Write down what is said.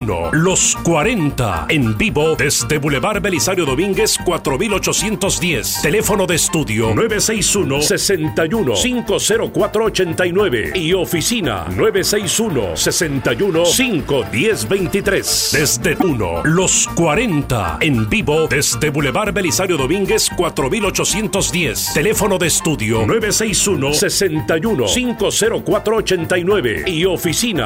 1, Los 40, en vivo desde Boulevard Belisario Domínguez 4810. Teléfono de estudio 961-61-50489 y oficina 961-61-51023. Desde 1, Los 40, en vivo desde Boulevard Belisario Domínguez 4810. Teléfono de estudio 961-61-50489 y oficina